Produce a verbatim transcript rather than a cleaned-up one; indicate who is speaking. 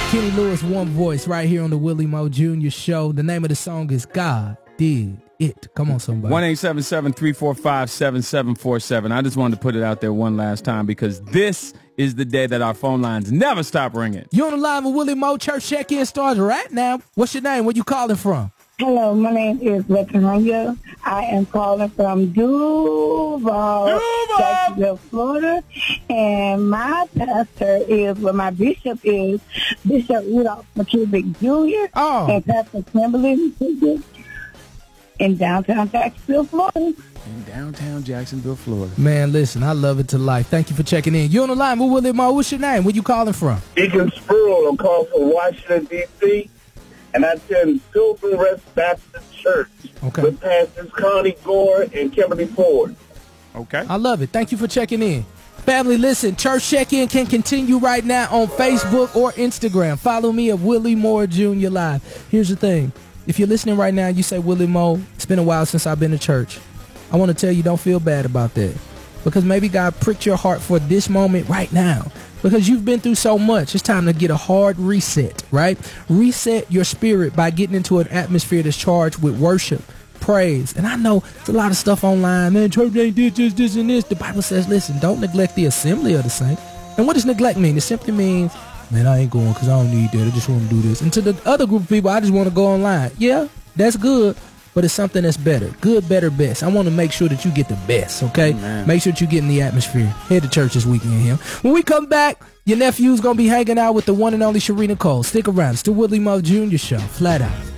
Speaker 1: Kenny Lewis, One Voice, right here on the Willie Moore Junior Show. The name of the song is God Did It. Come on, somebody.
Speaker 2: one eight seven seven, three four five, seven seven four seven. I just wanted to put it out there one last time because this is the day that our phone lines never stop ringing.
Speaker 1: You're on the line with Willie Moore. Church check-in starts right now. What's your name? Where you calling from?
Speaker 3: Hello, my name is Latanya. I am calling from Duval,
Speaker 2: Duval!
Speaker 3: Jacksonville, Florida. And my pastor is, well, my bishop is Bishop Rudolph McKivick Junior
Speaker 1: Oh.
Speaker 3: And Pastor Kimberly McKivick in downtown Jacksonville, Florida.
Speaker 2: In downtown Jacksonville, Florida.
Speaker 1: Man, listen, I love it to life. Thank you for checking in. You're on the line with Willie Moore. What's your name? Where you calling from?
Speaker 4: Deacon Spruill. I'm calling from Washington, D C, and I attend Pilgrim Rest Baptist Church
Speaker 1: Okay.
Speaker 4: with Pastors Connie Gore and Kimberly Ford.
Speaker 2: Okay.
Speaker 1: I love it. Thank you for checking in. Family, listen, church check-in can continue right now on Facebook or Instagram. Follow me at Willie Moore Junior Live. Here's the thing. If you're listening right now, you say, Willie Moore, it's been a while since I've been to church. I want to tell you, don't feel bad about that. Because maybe God pricked your heart for this moment right now. Because you've been through so much. It's time to get a hard reset, right? Reset your spirit by getting into an atmosphere that's charged with worship, praise. And I know it's a lot of stuff online. Man, church ain't did just this and this. The Bible says, listen, don't neglect the assembly of the saints. And what does neglect mean? It simply means, man, I ain't going because I don't need that. I just want to do this. And to the other group of people, I just want to go online. Yeah, that's good. But it's something that's better. Good, better, best. I want to make sure that you get the best, okay?
Speaker 2: Amen.
Speaker 1: Make sure that you get in the atmosphere. Head to church this weekend here. When we come back, your nephew's going to be hanging out with the one and only Sharina Cole. Stick around. It's the Willie Moore Junior Show. Flat out.